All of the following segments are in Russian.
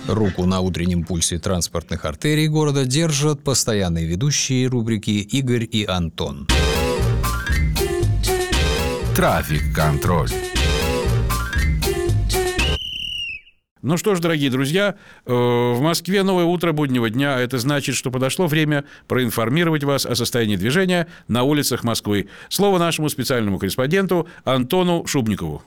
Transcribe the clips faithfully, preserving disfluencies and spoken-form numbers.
Руку на утреннем пульсе транспортных артерий города держат постоянные ведущие рубрики Игорь и Антон. Трафик-контроль. Ну что ж, дорогие друзья, в Москве новое утро буднего дня. Это значит, что подошло время проинформировать вас о состоянии движения на улицах Москвы. Слово нашему специальному корреспонденту Антону Шубникову.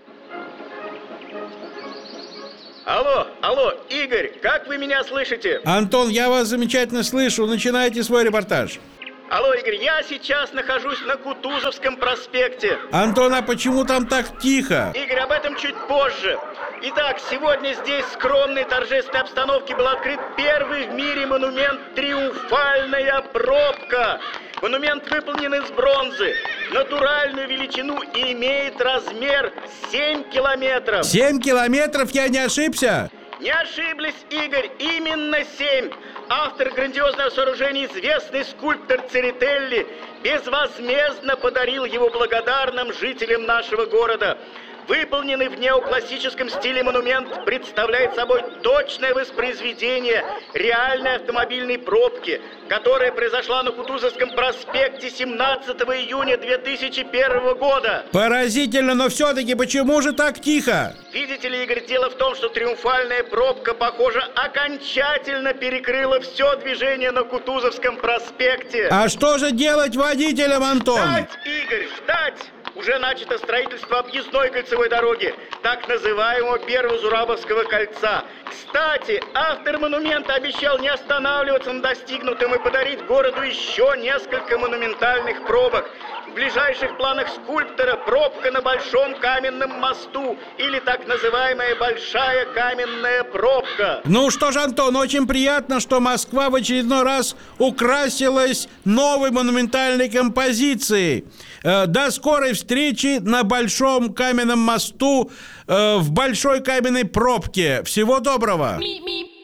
Алло, алло, Игорь, как вы меня слышите? Антон, я вас замечательно слышу. Начинайте свой репортаж. Алло, Игорь, я сейчас нахожусь на Кутузовском проспекте. Антон, а почему там так тихо? Игорь, об этом чуть позже. Итак, сегодня здесь в скромной торжественной обстановке был открыт первый в мире монумент «Триумфальная пробка». Монумент выполнен из бронзы, натуральную величину и имеет размер семь километров. Семь километров, я не ошибся? Не ошиблись, Игорь, именно семь. Автор грандиозного сооружения, известный скульптор Церетелли, безвозмездно подарил его благодарным жителям нашего города. Выполненный в неоклассическом стиле монумент представляет собой точное воспроизведение реальной автомобильной пробки, которая произошла на Кутузовском проспекте семнадцатого июня две тысячи первого года. Поразительно, но все-таки почему же так тихо? Видите ли, Игорь, дело в том, что триумфальная пробка, похоже, окончательно перекрыла все движение на Кутузовском проспекте. А что же делать водителям, Антон? Ждать, Игорь, ждать! Уже начато строительство объездной кольцевой дороги, так называемого Первого Зурабовского кольца. Кстати, автор монумента обещал не останавливаться на достигнутом и подарить городу еще несколько монументальных пробок. В ближайших планах скульптора пробка на Большом каменном мосту, или так называемая Большая каменная пробка. Ну что ж, Антон, очень приятно, что Москва в очередной раз украсилась новой монументальной композицией. Э, до скорой встречи на Большом каменном мосту э, в Большой каменной пробке. Всего доброго! Meet me.